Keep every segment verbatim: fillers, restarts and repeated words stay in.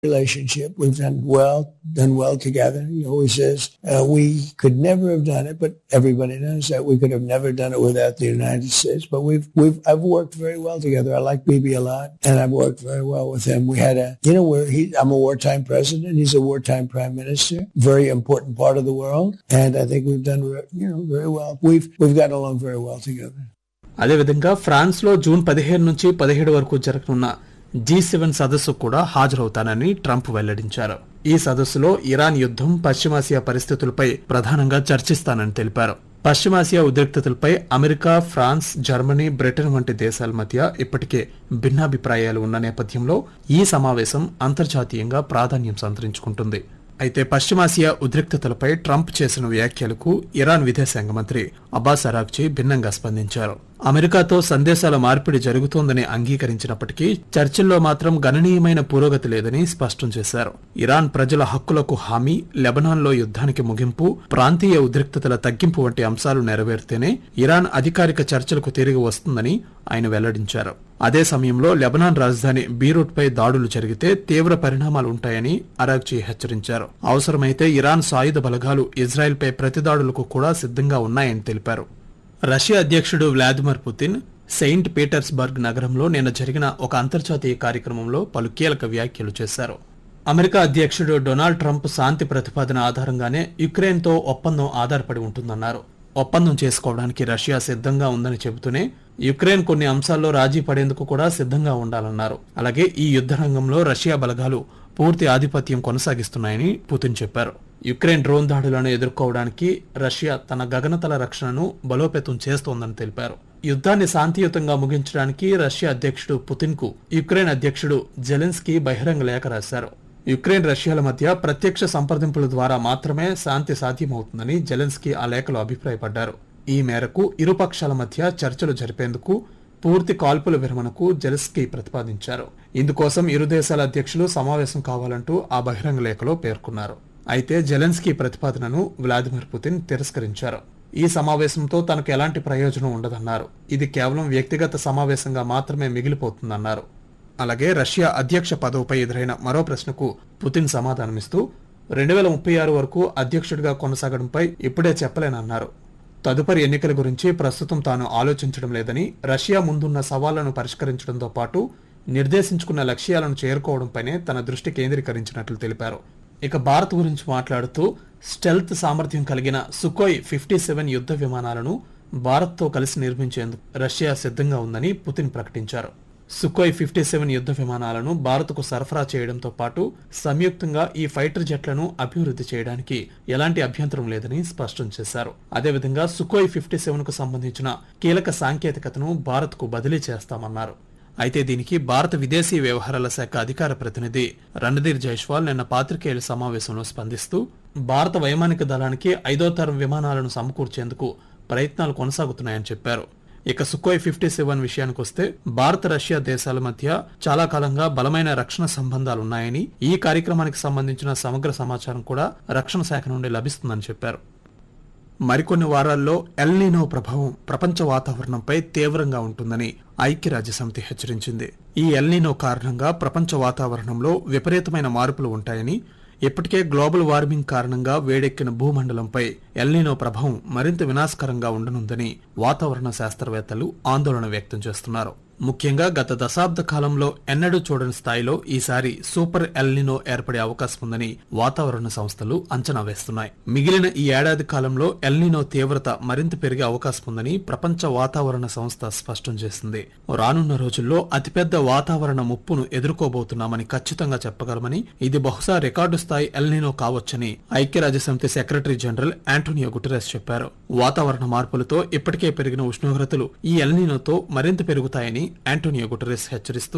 relationship. We've done well, done well together. He always says uh, we could never have done it, but everybody knows that we could have never done it without the United States. But we've we've I've worked very well together. I like Bibi a lot, and I've worked very well with him. We had a you know where he I'm a wartime president. He's a wartime prime minister. Very important part of the world, and I think we've done you know very well. We've we've gotten along very well together. అదేవిధంగా France లో June పదిహేను నుంచి పదిహేడు వరకు జరగనున్న G seven సదస్సు కూడా హాజరవుతానని Trump వెల్లడించారు. ఈ సదస్సులో ఇరాన్ యుద్ధం, పశ్చిమాసియా పరిస్థితులపై ప్రధానంగా చర్చిస్తానని తెలిపారు. పశ్చిమాసియా ఉద్రిక్తతలపై అమెరికా, ఫ్రాన్స్, జర్మనీ, బ్రిటన్ వంటి దేశాల మధ్య ఇప్పటికే భిన్నాభిప్రాయాలు ఉన్న నేపథ్యంలో ఈ సమావేశం అంతర్జాతీయంగా ప్రాధాన్యం సంతరించుకుంటుంది. అయితే పశ్చిమాసియా ఉద్రిక్తతలపై ట్రంప్ చేసిన వ్యాఖ్యలకు ఇరాన్ విదేశాంగ మంత్రి అబ్బాస్ అరాగ్చీ భిన్నంగా స్పందించారు. అమెరికాతో సందేశాల మార్పిడి జరుగుతోందని అంగీకరించినప్పటికీ చర్చల్లో మాత్రం గణనీయమైన పురోగతి లేదని స్పష్టం చేశారు. ఇరాన్ ప్రజల హక్కులకు హామీ, లెబనాన్లో యుద్ధానికి ముగింపు, ప్రాంతీయ ఉద్రిక్తతల తగ్గింపు వంటి అంశాలు నెరవేరితేనే ఇరాన్ అధికారిక చర్చలకు తిరిగి వస్తుందని ఆయన వెల్లడించారు. అదే సమయంలో లెబనాన్ రాజధాని బీరూట్ పై దాడులు జరిగితే తీవ్ర పరిణామాలుంటాయని అరాగ్చీ హెచ్చరించారు. అవసరమైతే ఇరాన్ సాయుధ బలగాలు ఇజ్రాయెల్ పై ప్రతిదాడులకు కూడా సిద్ధంగా ఉన్నాయని తెలిపారు. రష్యా అధ్యక్షుడు వ్లాదిమిర్ పుతిన్ సెయింట్ పీటర్స్బర్గ్ నగరంలో నిన్న జరిగిన ఒక అంతర్జాతీయ కార్యక్రమంలో పలు కీలక వ్యాఖ్యలు చేశారు. అమెరికా అధ్యక్షుడు డొనాల్డ్ ట్రంప్ శాంతి ప్రతిపాదన ఆధారంగానే యుక్రెయిన్తో ఒప్పందం ఆధారపడి ఉంటుందన్నారు. ఒప్పందం చేసుకోవడానికి రష్యా సిద్ధంగా ఉందని చెబుతూనే యుక్రెయిన్ కొన్ని అంశాల్లో రాజీ పడేందుకు కూడా సిద్ధంగా ఉండాలన్నారు. అలాగే ఈ యుద్ధ రంగంలో రష్యా బలగాలు పూర్తి ఆధిపత్యం కొనసాగిస్తున్నాయని పుతిన్ చెప్పారు. యుక్రెయిన్ డ్రోన్ దాడులను ఎదుర్కోవడానికి రష్యా తన గగనతల రక్షణను బలోపేతం చేస్తోందని తెలిపారు. యుద్ధాన్ని శాంతియుతంగా ముగించడానికి రష్యా అధ్యక్షుడు పుతిన్ కు యుక్రెయిన్ అధ్యక్షుడు జెలెన్స్కీ బహిరంగ లేఖ రాశారు. యుక్రెయిన్ రష్యాల మధ్య ప్రత్యక్ష సంప్రదింపుల ద్వారా మాత్రమే శాంతి సాధ్యమవుతుందని జెలెన్స్కీ ఆ లేఖలో అభిప్రాయపడ్డారు. ఈ మేరకు ఇరుపక్షాల మధ్య చర్చలు జరిపేందుకు పూర్తి కాల్పుల విరమణకు జెలెన్స్కీ ప్రతిపాదించారు. ఇందుకోసం ఇరు దేశాల అధ్యక్షులు సమావేశం కావాలంటూ ఆ బహిరంగ లేఖలో పేర్కొన్నారు. అయితే జెలెన్స్కీ ప్రతిపాదనను వ్లాదిమిర్ పుతిన్ తిరస్కరించారు. ఈ సమావేశంతో తనకు ఎలాంటి ప్రయోజనం ఉండదన్నారు. ఇది కేవలం వ్యక్తిగత సమావేశంగా మాత్రమే మిగిలిపోతుందన్నారు. అలాగే రష్యా అధ్యక్ష పదవిపై ఎదురైన మరో ప్రశ్నకు పుతిన్ సమాధానమిస్తూ రెండు వేల ముప్పై ఆరు వరకు అధ్యక్షుడిగా కొనసాగడంపై ఇప్పుడే చెప్పలేనన్నారు. తదుపరి ఎన్నికల గురించి ప్రస్తుతం తాను ఆలోచించడం లేదని, రష్యా ముందున్న సవాళ్లను పరిష్కరించడంతో పాటు నిర్దేశించుకున్న లక్ష్యాలను చేరుకోవడంపైనే తన దృష్టి కేంద్రీకరించినట్లు తెలిపారు. ఇక భారత్ గురించి మాట్లాడుతూ స్టెల్త్ సామర్థ్యం కలిగిన సుకోయ్ ఫిఫ్టీ సెవెన్ యుద్ధ విమానాలను భారత్తో కలిసి నిర్మించేందుకు రష్యా సిద్ధంగా ఉందని పుతిన్ ప్రకటించారు. సుకోయ్ ఫిఫ్టీ సెవెన్ యుద్ధ విమానాలను భారత్కు సరఫరా చేయడంతో పాటు సంయుక్తంగా ఈ ఫైటర్ జెట్లను అభివృద్ధి చేయడానికి ఎలాంటి అభ్యంతరం లేదని స్పష్టం చేశారు. అదేవిధంగా సుకోయ్ ఫిఫ్టీ సెవెన్ కు సంబంధించిన కీలక సాంకేతికతను భారత్కు బదిలీ చేస్తామన్నారు. అయితే దీనికి భారత విదేశీ వ్యవహారాల శాఖ అధికార ప్రతినిధి రణధీర్ జైస్వాల్ నిన్న పాత్రికేయుల సమావేశంలో స్పందిస్తూ భారత వైమానిక దళానికి ఐదో తరం విమానాలను సమకూర్చేందుకు ప్రయత్నాలు కొనసాగుతున్నాయని చెప్పారు. ఇక సుకోయ్ ఫిఫ్టీ సెవెన్ విషయానికి వస్తే భారత రష్యా దేశాల మధ్య చాలా కాలంగా బలమైన రక్షణ సంబంధాలున్నాయని, ఈ కార్యక్రమానికి సంబంధించిన సమగ్ర సమాచారం కూడా రక్షణ శాఖ నుండి లభిస్తుందని చెప్పారు. మరికొన్ని వారాల్లో ఎల్ నీనో ప్రభావం ప్రపంచ వాతావరణంపై తీవ్రంగా ఉంటుందని ఐక్యరాజ్యసమితి హెచ్చరించింది. ఈ ఎల్ నీనో కారణంగా ప్రపంచ వాతావరణంలో విపరీతమైన మార్పులు ఉంటాయని, ఇప్పటికే గ్లోబల్ వార్మింగ్ కారణంగా వేడెక్కిన భూమండలంపై ఎల్ నీనో ప్రభావం మరింత వినాశకరంగా ఉండనుందని వాతావరణ శాస్త్రవేత్తలు ఆందోళన వ్యక్తం చేస్తున్నారు. ముఖ్యంగా గత దశాబ్ద కాలంలో ఎన్నడూ చూడని స్థాయిలో ఈసారి సూపర్ ఎల్ నీనో ఏర్పడే అవకాశం ఉందని వాతావరణ సంస్థలు అంచనా వేస్తున్నాయి. మిగిలిన ఈ ఏడాది కాలంలో ఎల్ నీనో తీవ్రత మరింత పెరిగే అవకాశం ఉందని ప్రపంచ వాతావరణ సంస్థ స్పష్టం చేసింది. రానున్న రోజుల్లో అతిపెద్ద వాతావరణ ముప్పును ఎదుర్కోబోతున్నామని ఖచ్చితంగా చెప్పగలమని, ఇది బహుశా రికార్డు స్థాయి ఎల్ నీనో కావచ్చని ఐక్యరాజ్యసమితి సెక్రటరీ జనరల్ యాంటోనియో గుటెరస్ చెప్పారు. వాతావరణ మార్పులతో ఇప్పటికే పెరిగిన ఉష్ణోగ్రతలు ఈ ఎల్ నీనోతో మరింత పెరుగుతాయని Antonio Guterres హెచ్చరిస్తూ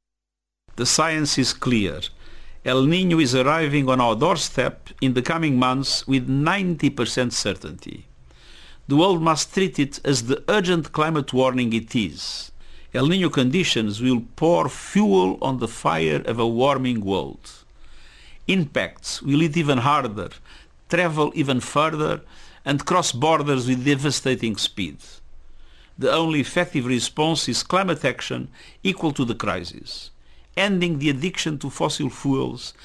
The science is clear. El Niño is arriving on our doorstep in the coming months with ninety percent certainty. The world must treat it as the urgent climate warning it is. El Niño conditions will pour fuel on the fire of a warming world. Impacts will hit even harder, travel even further, and cross borders with devastating speed. The only effective response is climate action equal to the crisis. ending the addiction to fossil fuels